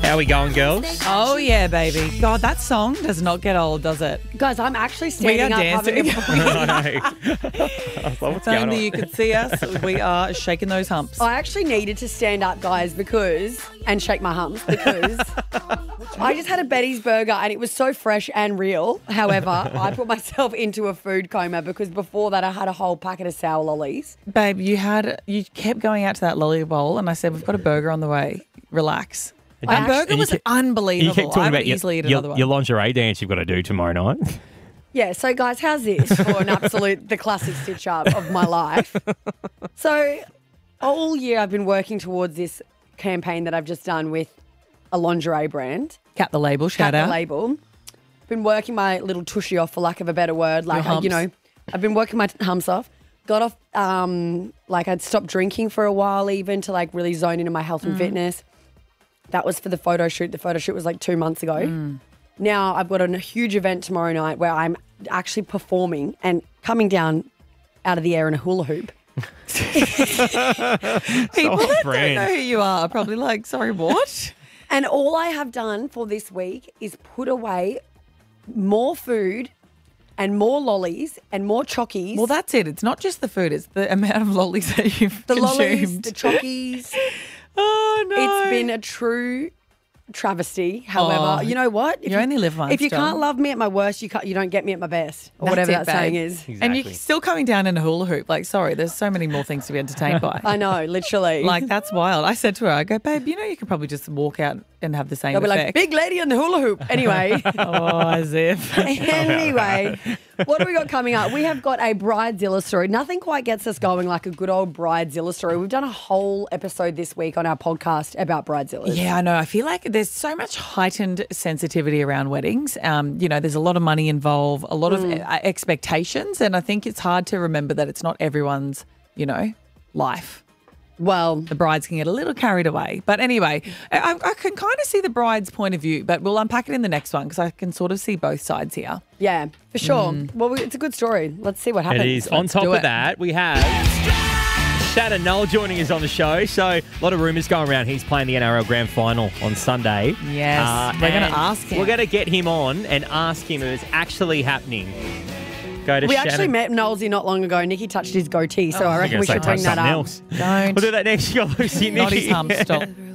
How we going, girls? Oh, yeah, baby. God, that song does not get old, does it? Guys, I'm actually standing up dancing. having I know. What's If going only you on? could see us. We are shaking those humps. I actually needed to stand up, guys, and shake my humps because I just had a Betty's burger and it was so fresh and real. However, I put myself into a food coma because before that I had a whole packet of sour lollies. Babe, you kept going out to that lolly bowl and I said, we've got a burger on the way. Relax. That burger was unbelievable. You kept talking I would about easily eat another one. your lingerie dance you've got to do tomorrow night. Yeah, so guys, how's this for the classic stitch up of my life? So all year I've been working towards this campaign that I've just done with a lingerie brand. Cat the label, shout Cat out. the label. Been working my little tushy off, for lack of a better word. Your humps. I've been working my humps off. Got off, I'd stopped drinking for a while even to really zone into my health and fitness. That was for the photo shoot. The photo shoot was 2 months ago. Now I've got a huge event tomorrow night where I'm actually performing and coming down out of the air in a hula hoop. People that don't know who you are probably sorry, what? And all I have done for this week is put away more food and more lollies and more chockies. Well, that's it. It's not just the food. It's the amount of lollies that you've the consumed. lollies, the chockies. Oh, no. It's been a true travesty. However, you know what? You only live once, If you John. can't love me at my worst, you don't get me at my best, or That's whatever it, that babe. saying is. Exactly. And you're still coming down in a hula hoop. Sorry, there's so many more things to be entertained by. I know, literally. That's wild. I said to her, I go, babe, you could probably just walk out and have the same They'll be like, effect. big lady on the hula hoop. Anyway. Oh, as if. Anyway, what do we got coming up? We have got a Bridezilla story. Nothing quite gets us going like a good old Bridezilla story. We've done a whole episode this week on our podcast about Bridezillas. Yeah, I know. I feel like there's so much heightened sensitivity around weddings. There's a lot of money involved, a lot of expectations, and I think it's hard to remember that it's not everyone's, life. Well, The brides can get a little carried away. But anyway, I can kind of see the bride's point of view, but we'll unpack it in the next one because I can sort of see both sides here. yeah, for sure. Well, it's a good story. Let's see what happens. It is. On top do of it. that, we have Shannon Noel joining us on the show. So a lot of rumours going around. He's playing the NRL Grand Final on Sunday. Yes, we're going to and ask him. We're going to get him on and ask him if it's actually happening. Go to We Shannon. actually met Knowlesy not long ago. Nikki touched his goattee, so I reckon I'm we gonna should say bring that something up. else. Don't. We'll do that next. You got Lucy Not his Nikki. hump, stop.